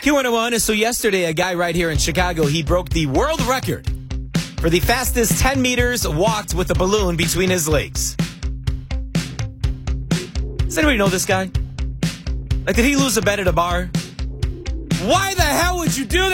Q101. So yesterday, a guy right here in Chicago, he broke the world record for the fastest 10 meters walked with a balloon between his legs. Does anybody know this guy? Like, did he lose a bet at a bar? Why the hell would you do that?